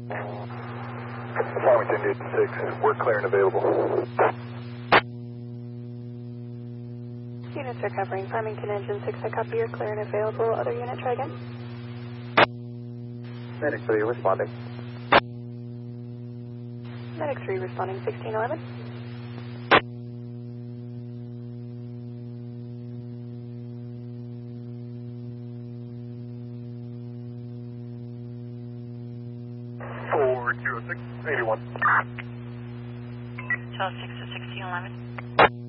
Farmington Newton 6, we're clear and available. Units are covering Farmington Engine 6, I copy, you're clear and available. Other unit, try again. Medic 3 responding. Medic 3 responding, 1611. Forward 206, 81. 12-6 to 1611.